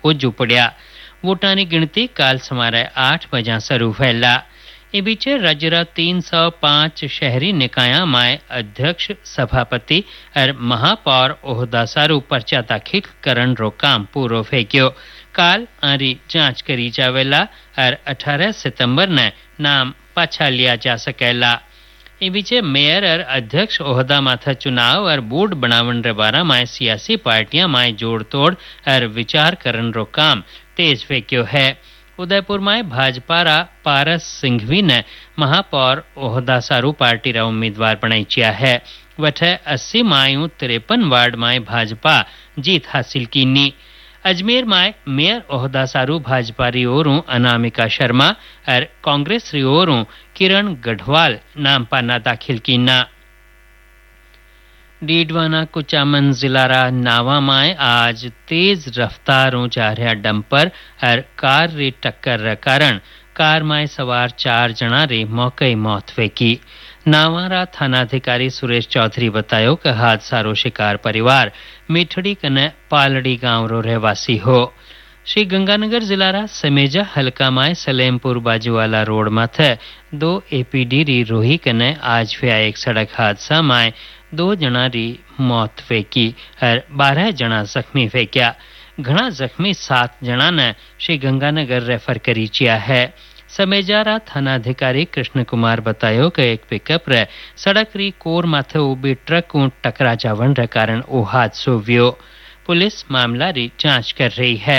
ओजू पड़ा। वोटां की गिणती काल समारे 8 बजे शुरू फैला। ए बीच राज्यर 305 शहरी निकायां में अध्यक्ष, सभापति और महापौर ओहदा सारू पर्चा दाखिल करन रो काम पूरो फेंक्यो। काल आरी जांच करी जावेला और 18 सितंबर ने नाम पाछा लिया जा सकेला। ए बीचे मेयर और अध्यक्ष ओहदा माथा चुनाव और बोर्ड बनावन रे बारा में सियासी पार्टियां में जोड़ तोड़ और विचार करन रो काम तेज फेंक्यो है। उदयपुर में भाजपा रा पारस सिंघवी ने महापौर ओहदा सारू पार्टी रा उम्मीदवार बनाईचिया है। वठे 80 मायूं 53 वार्ड में भाजपा जीत हासिल कीनी। अजमेर में मेयर ओहदा सारू भाजपा री ओरों अनामिका शर्मा और कांग्रेस री ओरों किरण गढ़वाल नाम पाना दाखिल कीना। डीडवाना कुचामन जिलारा नावा में आज तेज रफ्तारों जा रहा डंपर और कार री टक्कर रे कारण कार में सवार 4 जना री मौके मौत फेंकी। नावारा थानाधिकारी सुरेश चौधरी बतायो कि हादसा रो शिकार परिवार मिठड़ी कने पालड़ी गांव रो रहवासी हो। श्री गंगानगर जिलारा समेजा हल्का में सलेमपुर बाजूवाला रोड माथे 2 एपीडी री रोही कने आज हुआ एक सड़क हादसा में 2 जना री मौत फेंकी और 12 जना जख्मी फेंक्या। घना जख्मी 7 जना ने श्री गंगानगर रेफर करी चिया है। समेजारा थानाधिकारी कृष्ण कुमार बतायो कि एक पिकअप रे सड़क री कोर माथे उबी ट्रक को टकरा जावन रे कारण ओ हादसो व्यो। पुलिस मामला री जांच कर रही है।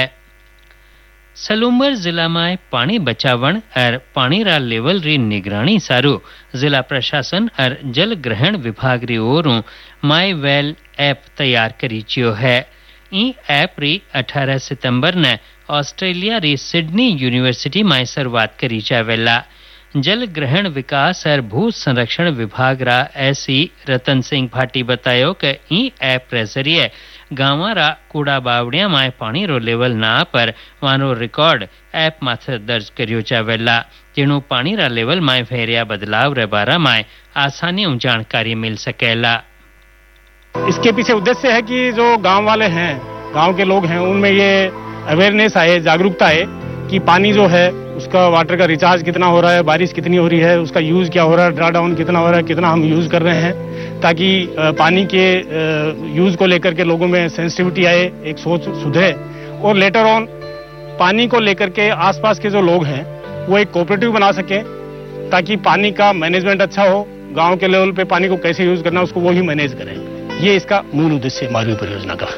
सलूम्बर जिला में पानी बचावन और पानी रा लेवल री निगरानी सारू जिला प्रशासन और जल ग्रहण विभाग री ओरों माई वेल ऐप तैयार करी चियो है। ई ऐप री 18 सितंबर ने ऑस्ट्रेलिया री सिडनी यूनिवर्सिटी में शुरुआत करी जावेला। जल ग्रहण विकास और भू संरक्षण विभाग रा ऐसी रतन सिंह भाटी बतायो कि ई ऐप रे जरिए गांवा रा कूड़ा बावड़िया में पानी रो लेवल ना पर वानो रिकॉर्ड ऐप माथे दर्ज करियो जावेला। जेनु पानी रा लेवल में भेरिया बदलाव रे बारा में आसानी जानकारी मिल सकेला। इसके पीछे उद्देश्य है कि जो गांव वाले हैं, गांव के लोग हैं, उनमें ये अवेयरनेस आए, जागरूकता आए कि पानी जो है उसका वाटर का रिचार्ज कितना हो रहा है, बारिश कितनी हो रही है, उसका यूज क्या हो रहा है, ड्रा डाउन कितना हो रहा है, कितना हम यूज कर रहे हैं, ताकि पानी के यूज को लेकर के लोगों में सेंसिटिविटी आए, एक सोच सुधरे और लेटर ऑन पानी को लेकर के आसपास के जो लोग हैं वो एक कोऑपरेटिव बना सके ताकि पानी का मैनेजमेंट अच्छा हो। गांव के लेवल पे पानी को कैसे यूज करना उसको वो ही मैनेज करें। ये इसका मूल उद्देश्य है मालवी परियोजना का।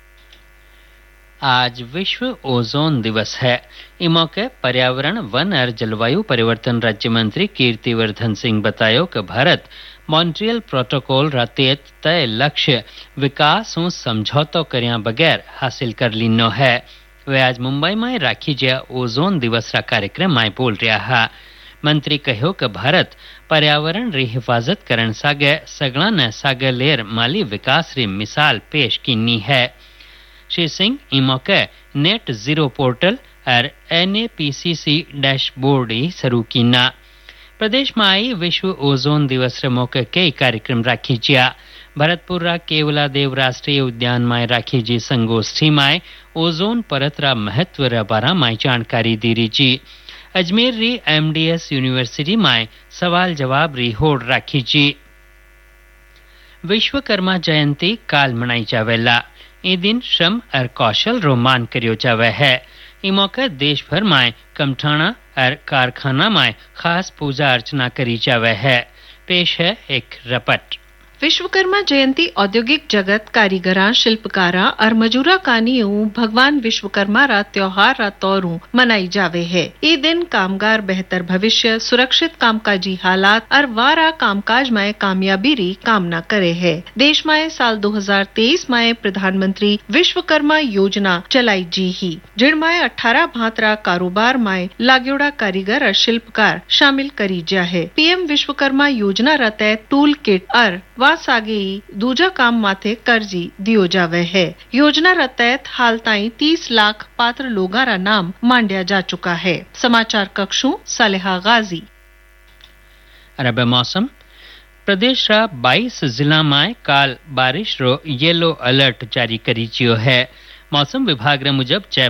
आज विश्व ओजोन दिवस है। इस मौके पर्यावरण, वन और जलवायु परिवर्तन राज्य मंत्री कीर्तिवर्धन सिंह बतायो कि भारत मॉन्ट्रियल प्रोटोकॉल रा तय लक्ष्य विकास और समझौतो कर्या बगैर हासिल कर लीनो है। वे आज मुंबई में राखी जया ओजोन दिवस रा कार्यक्रम में बोल रहा है। मंत्री कहो कि भारत पर्यावरण री हिफाजत करण सागे सगला ने सागे लेर माली विकास री मिसाल पेश कीनी है। श्री सिंह ई मौके नेट जीरो पोर्टल और NAPCC डैशबोर्ड शुरू कीना। प्रदेश में आई विश्व ओजोन दिवस रे मौके कई कार्यक्रम राखी जिया। भरतपुर रा केवला देव राष्ट्रीय उद्यान में राखी जी संगोष्ठी में ओजोन परत रा महत्व रा बारा में जानकारी दी रही जी। अजमेर री MDS यूनिवर्सिटी में सवाल जवाब री होड़ राखी जी। विश्वकर्मा जयंती काल मनाई जावेला। ये दिन श्रम और कौशल रो मान करियो जावे है। ई मौके देश भर में कमठाना और कारखाना में खास पूजा अर्चना करी जावे है। पेश है एक रपट। विश्वकर्मा जयंती औद्योगिक जगत, कारीगरा, शिल्पकारा और मजूरा कानियों भगवान विश्वकर्मा रा त्योहार रा तौरू मनाई जावे है। ये दिन कामगार बेहतर भविष्य, सुरक्षित कामकाजी हालात और वारा कामकाज में कामयाबी री कामना करे है। देश में साल 2023 में प्रधानमंत्री विश्वकर्मा योजना चलाई जी ही, जिनमें 18 भांतरा कारोबार में लागेड़ा कारीगर और शिल्पकार शामिल करी जा है। PM विश्वकर्मा योजना रा तहत टूल किट और सागे दूजा काम माथे कर्जी दियो जावे है। योजना रा तहत हाल ताई 30 लाख पात्र लोगा रा नाम मांडिया जा चुका है। समाचार कक्षों सालेहा गाजी। अरब मौसम प्रदेश रा 22 जिला में काल बारिश रो येलो अलर्ट जारी करी चियो है। मौसम विभाग रे मुजब